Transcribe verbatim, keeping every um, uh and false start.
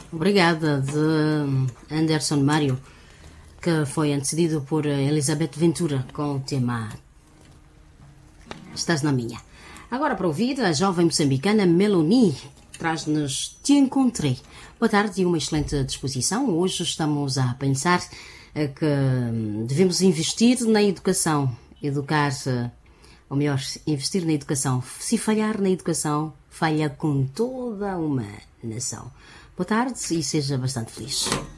Obrigada, de Anderson Mário, que foi antecedido por Elizabeth Ventura com o tema Estás na Minha. Agora para ouvir, a jovem moçambicana Meloni traz-nos Te Encontrei. Boa tarde e uma excelente disposição. Hoje estamos a pensar que devemos investir na educação. Educar, ou melhor, investir na educação. Se falhar na educação, falha com toda uma nação. Boa tarde e seja bastante feliz.